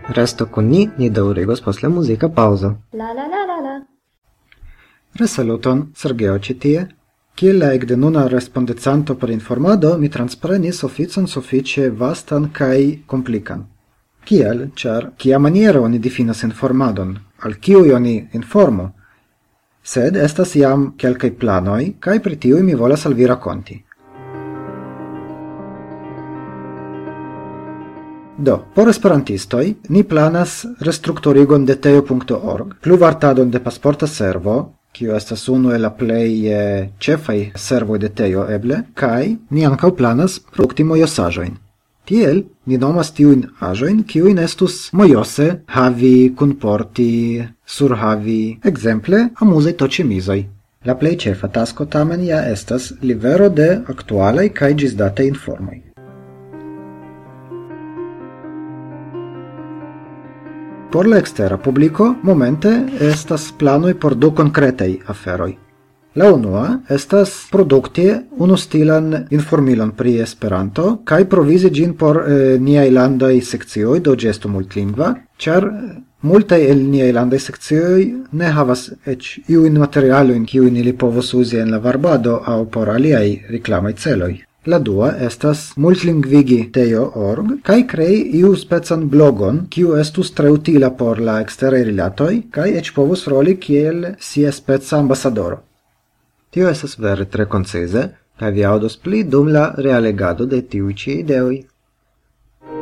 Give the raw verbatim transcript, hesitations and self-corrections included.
Resto con ni, ni daŭrigos post la muzika paŭzo. La la la la la. Resaluton, Sergeo ĉi tie. Kiel la ekde nuna respondecanto por informado, mi transprenis oficon sufiĉe vastan kaj komplikan. Kiel, ĉar kia maniero oni difinas informadon, al kiuj oni informu? Sed estas jam kelkaj planoj, kaj pri tiuj mi volas al vi rakonti. Do, por esperantistoj, ni planas restrukturigon de teo punto org, pluvartadon de pasporta servo, kiu estas unu el la plej eh, ĉefaj servoj de teo eble, kaj ni ankaŭ planas produkti mojosaĵojn. Tiel ni nomas tiujn aĵojn, kiujn estus mojose havi, kunporti, surhavi, ekzemple amuzaj toĉemizoj. La plej ĉefa tasko tamen ja estas livero de aktualaj kaj ĝisdataj informoj. Por la extera publico, momente estas planoj por du konkretaj aferoj. La unua estas produkti unu stilan informilon pri Esperanto kaj provizi ĝin por eh, niaj landaj sekcioj, do ĝi estu multlingva, ĉar multaj el niaj landaj sekcioj ne havas eĉ iujn materialojn, kiujn ili povos uzi en la varbado aŭ por aliaj reklamaj celoj. La dua estas multlingvigi teo punto org kaj krei iu specan blogon, kiu estus tre utila por la eksteraj rilatoj kaj eĉ povus roli kiel sia speca ambasadoro. Tio estas vere tre koncize, kaj vi aŭdos pli dum la realegado de tiuj ĉi ideoj.